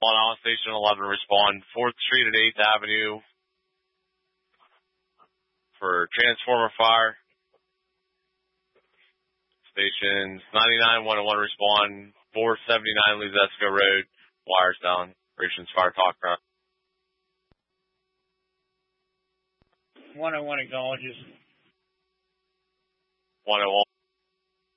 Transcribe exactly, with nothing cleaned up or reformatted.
Long Island Station eleven, respond fourth Street and eighth Avenue for transformer fire. Stations ninety-nine, one oh one, respond four seventy-nine Luzesco Road, wires down. Operations fire talk ground. one oh one acknowledges. one oh one.